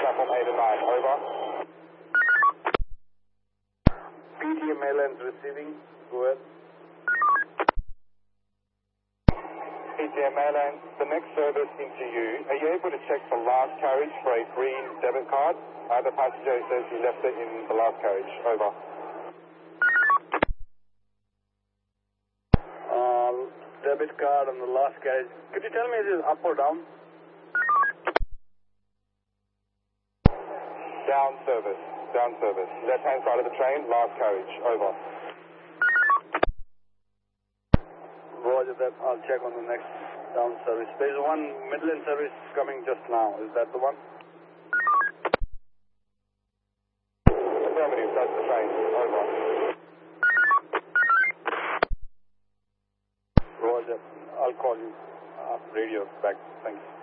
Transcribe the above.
Platform 8 and 9, over. PTM Airlines receiving, go ahead. PTM Airlines, the next service into you, are you able to check the last carriage for a green debit card? The passenger says he left it in the last carriage, over. Debit card on the last carriage. Could you tell me is it up or down? Down service, down service. Left-hand side of the train, last carriage, over. Roger that, I'll check on the next down service. There's one Midland service coming just now, is that the one? Affirmative, that's the train, over. Roger, I'll call you. Radio back, thanks.